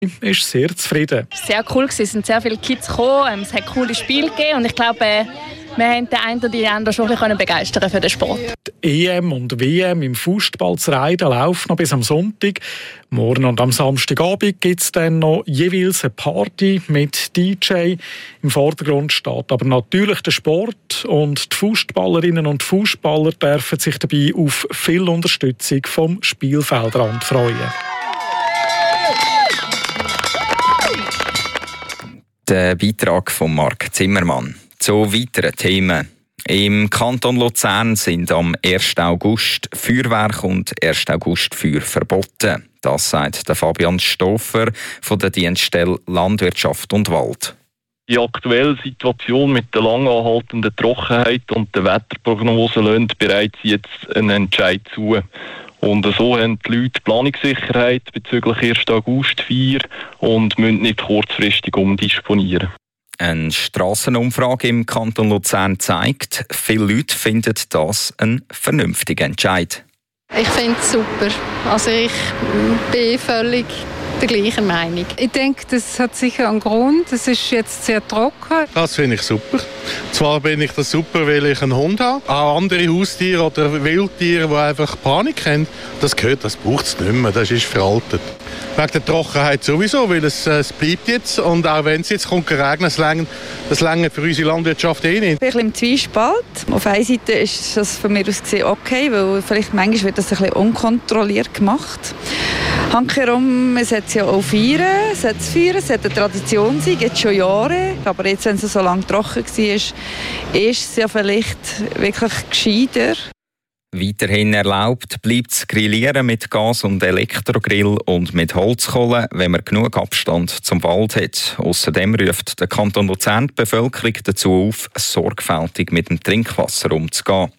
ist sehr zufrieden. Es war sehr cool, es sind sehr viele Kids gekommen, es hat coole Spiele gegeben und ich glaube, wir haben den einen oder die anderen schon ein bisschen begeistern für den Sport. Die EM und WM im Fußball zu Reiden läuft noch bis am Sonntag. Morgen und am Samstagabend gibt es dann noch jeweils eine Party mit DJ. Im Vordergrund steht aber natürlich der Sport und die Fußballerinnen und Fußballer dürfen sich dabei auf viel Unterstützung vom Spielfeldrand freuen. Der Beitrag von Marc Zimmermann. Zu weiteren Themen. Im Kanton Luzern sind am 1. August Feuerwerk und 1. August Feuer verboten. Das sagt der Fabian Stoffer von der Dienststelle Landwirtschaft und Wald. Die aktuelle Situation mit der lang anhaltenden Trockenheit und der Wetterprognose lässt bereits jetzt einen Entscheid zu. Und so haben die Leute Planungssicherheit bezüglich 1. August-Feier und müssen nicht kurzfristig umdisponieren. Eine Strassenumfrage im Kanton Luzern zeigt, viele Leute finden das ein vernünftiger Entscheid. Ich finde es super. Also ich bin völlig der gleichen Meinung. Ich denke, das hat sicher einen Grund. Es ist jetzt sehr trocken. Das finde ich super. Zwar finde ich das super, weil ich einen Hund habe. Auch andere Haustiere oder Wildtiere, die einfach Panik haben, das braucht es nicht mehr. Das ist veraltet. Wegen der Trockenheit sowieso, weil es bleibt jetzt. Und auch wenn es jetzt kommt, regnet, das reicht für unsere Landwirtschaft eh nicht. Ich bin ein bisschen im Zwiespalt. Auf einer Seite ist das von mir aus gesehen okay, weil vielleicht manchmal wird das ein bisschen unkontrolliert gemacht. Handkehrum, es hat ja auch Feiern, es hat eine Tradition sein, geht schon Jahre. Aber jetzt, wenn es so lange trocken war, ist es ja vielleicht wirklich gescheiter. Weiterhin erlaubt bleibt das Grillieren mit Gas- und Elektrogrill und mit Holzkohle, wenn man genug Abstand zum Wald hat. Außerdem ruft der Kanton Luzern die Bevölkerung dazu auf, sorgfältig mit dem Trinkwasser umzugehen.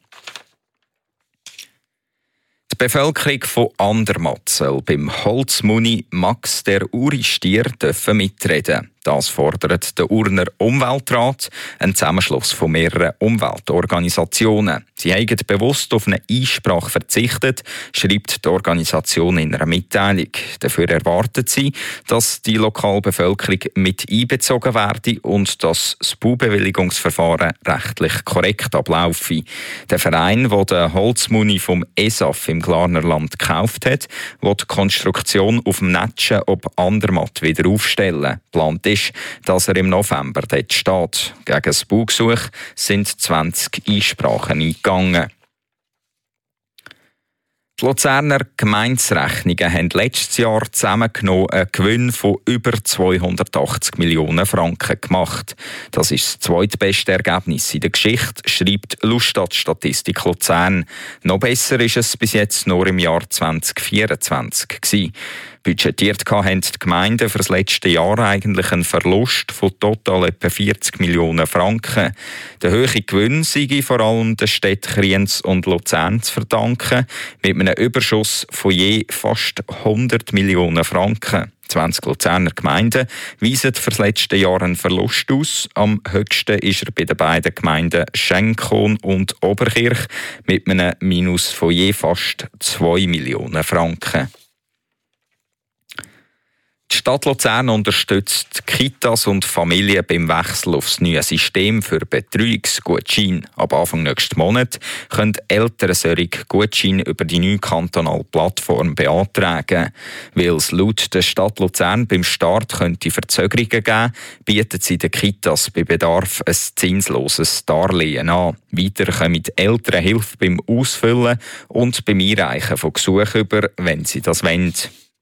Die Bevölkerung von Andermatt soll beim Holzmuni Max der Uri-Stier mitreden. Das fordert der Urner Umweltrat, ein Zusammenschluss von mehreren Umweltorganisationen. Sie haben bewusst auf eine Einsprache verzichtet, schreibt die Organisation in einer Mitteilung. Dafür erwartet sie, dass die Lokalbevölkerung mit einbezogen werde und dass das Baubewilligungsverfahren rechtlich korrekt ablaufe. Der Verein, der den Holzmuni vom ESAF im Glarnerland gekauft hat, will die Konstruktion auf dem Netschen ob Andermatt wieder aufstellen. Plant ist, dass er im November dort steht. Gegen das Baugesuch sind 20 Einsprachen eingegangen. Die Luzerner Gemeinderechnungen haben letztes Jahr zusammengenommen einen Gewinn von über 280 Millionen Franken gemacht. Das ist das zweitbeste Ergebnis in der Geschichte, schreibt Lustat Statistik Luzern. Noch besser ist es bis jetzt nur im Jahr 2024 gewesen. Budgetiert haben die Gemeinden für das letzte Jahr eigentlich einen Verlust von total etwa 40 Millionen Franken. Der hohe Gewinn sei vor allem den Städten Kriens und Luzern zu verdanken, mit einem Überschuss von je fast 100 Millionen Franken. 20 Luzerner Gemeinden weisen für das letzte Jahr einen Verlust aus. Am höchsten ist er bei den beiden Gemeinden Schenkon und Oberkirch mit einem Minus von je fast 2 Millionen Franken. Die Stadt Luzern unterstützt Kitas und Familien beim Wechsel aufs neue System für Betreuungsgutscheine. Ab Anfang nächsten Monat können Eltern solche Gutscheine über die neue kantonale Plattform beantragen. Weil es laut der Stadt Luzern beim Start könnte Verzögerungen geben, bietet sie den Kitas bei Bedarf ein zinsloses Darlehen an. Weiter kommen die Eltern Hilfe beim Ausfüllen und beim Einreichen von Gesuchen über, wenn sie das wollen.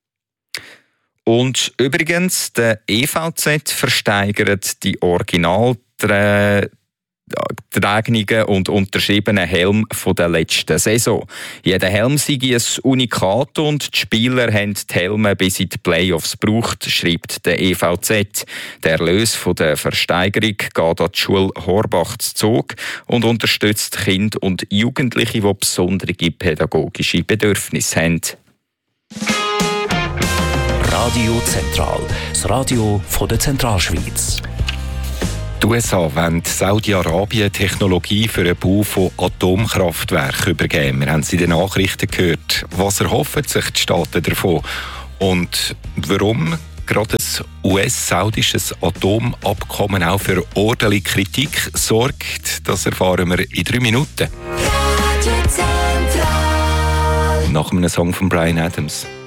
Und übrigens, der EVZ versteigert die originaltragenden und unterschriebenen Helm von der letzten Saison. Jeder Helm sei ein Unikat und die Spieler haben die Helme bis in die Playoffs gebraucht, schreibt der EVZ. Der Erlös von der Versteigerung geht an die Schule Horbach zu Zug und unterstützt Kinder und Jugendliche, die besondere pädagogische Bedürfnisse haben. Radio Zentral, das Radio von der Zentralschweiz. Die USA wollen Saudi-Arabien Technologie für den Bau von Atomkraftwerken übergeben. Wir haben es in den Nachrichten gehört. Was erhoffen sich die Staaten davon? Und warum gerade ein US-saudisches Atomabkommen auch für ordentliche Kritik sorgt? Das erfahren wir in 3 Minuten. Nach einem Song von Bryan Adams.